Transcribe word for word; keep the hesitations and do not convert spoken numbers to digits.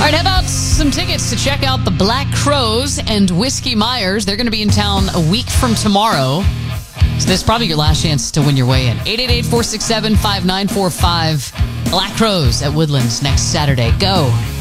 right, how about some tickets to check out the Black Crowes and Whiskey Myers? They're going to be in town a week from tomorrow. So this is probably your last chance to win your way in. eight eight eight, four six seven, five nine four five. Black Crowes at Woodlands next Saturday. Go.